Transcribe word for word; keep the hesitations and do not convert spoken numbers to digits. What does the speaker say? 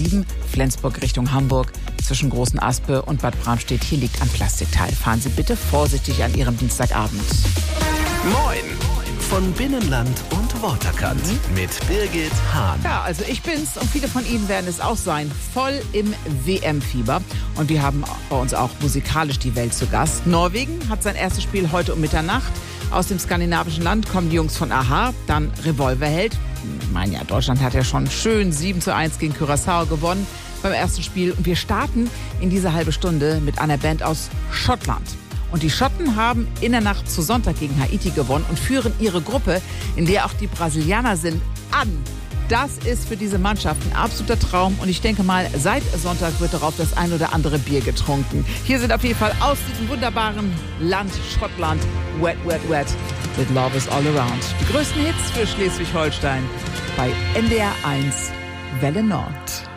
sieben, Flensburg Richtung Hamburg, zwischen Großen Aspe und Bad Bramstedt. Hier liegt ein Plastikteil. Fahren Sie bitte vorsichtig an Ihrem Dienstagabend. Moin von Binnenland und Waterkant mit Birgit Hahn. Ja, also ich bin's und viele von Ihnen werden es auch sein. Voll im W M-Fieber. Und wir haben bei uns auch musikalisch die Welt zu Gast. Norwegen hat sein erstes Spiel heute um Mitternacht. Aus dem skandinavischen Land kommen die Jungs von Aha, dann Revolverheld. Ich meine ja, Deutschland hat ja schon schön sieben zu eins gegen Curaçao gewonnen beim ersten Spiel. Und wir starten in diese halbe Stunde mit einer Band aus Schottland. Und die Schotten haben in der Nacht zu Sonntag gegen Haiti gewonnen und führen ihre Gruppe, in der auch die Brasilianer sind, an. Das ist für diese Mannschaft ein absoluter Traum. Und ich denke mal, seit Sonntag wird darauf das ein oder andere Bier getrunken. Hier sind auf jeden Fall aus diesem wunderbaren Land Schottland Wet, Wet, Wet mit Love is All Around. Die größten Hits für Schleswig-Holstein bei N D R eins Welle Nord.